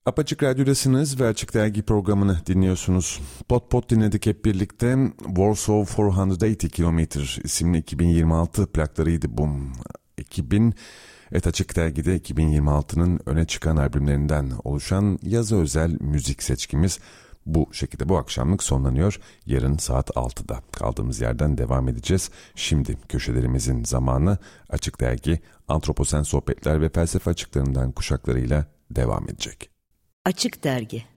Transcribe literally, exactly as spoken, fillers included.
Apaçık Radyo'dasınız ve Açık Dergi programını dinliyorsunuz. Pot Pot dinledik hep birlikte. Warsaw dört yüz seksen Kilometre isimli iki bin yirmi altı plaklarıydı bu. iki bin Evet, Açık Dergi'de iki bin yirmi altının öne çıkan albümlerinden oluşan yazı özel müzik seçkimiz bu şekilde bu akşamlık sonlanıyor. Yarın saat altıda kaldığımız yerden devam edeceğiz. Şimdi köşelerimizin zamanı. Açık Dergi, antroposen sohbetler ve felsefe açıklarından kuşaklarıyla devam edecek. Açık Dergi.